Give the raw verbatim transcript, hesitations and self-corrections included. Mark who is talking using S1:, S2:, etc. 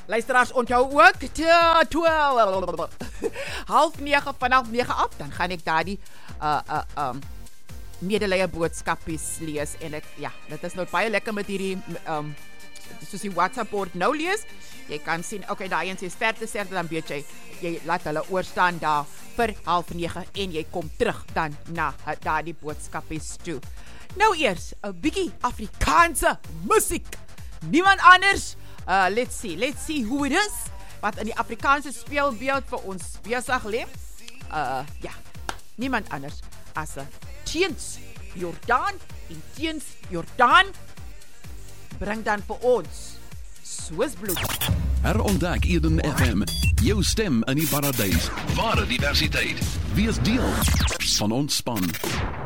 S1: Luisteraars, onthou ook, twaalf, half negen, vanaf negen af, dan gaan ek daar die uh, uh, um, medelee boodskapies lees, en ek, ja, dit is nou baie lekker met hierdie, um, soos die WhatsApp board nou lees, jy kan sien, ok, daar een sê sterkte, sterkte, dan weet jy, jy laat hulle oorstaan daar vir half negen, en jy kom terug dan na daar die boodskapies toe. Nou eers, 'n bietjie Afrikaanse musiek, niemand anders. Uh, let's see, let's see who it is, wat in die Afrikaanse speelbeeld vir ons besig lê. Uh, ja, niemand anders as Teens Jordaan, en Teens Jordaan bring dan vir ons Soos Bloed.
S2: Herontdek Eden F M, jou stem in die paradys. Ware diversiteit. Wees deel van ons span.